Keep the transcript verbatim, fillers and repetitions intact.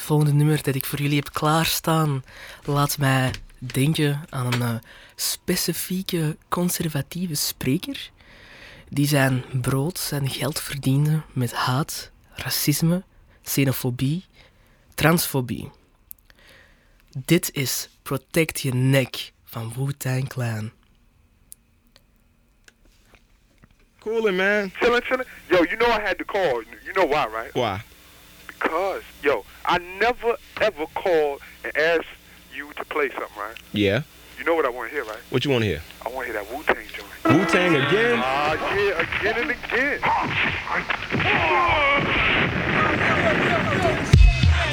volgende nummer dat ik voor jullie heb klaarstaan laat mij denken aan een uh, specifieke conservatieve spreker die zijn brood en geld verdiende met haat, racisme, xenofobie, transfobie. Dit is Protect Your Neck van Wu-Tang Clan. Coolin', man. Chillin', chillin'. Yo, you know I had to call. You know why, right? Why? Because, yo, I never ever called and asked you to play something, right? Yeah. You know what I want to hear, right? What you want to hear? I want to hear that Wu-Tang joint. Wu-Tang again? Ah, uh, yeah, again and again.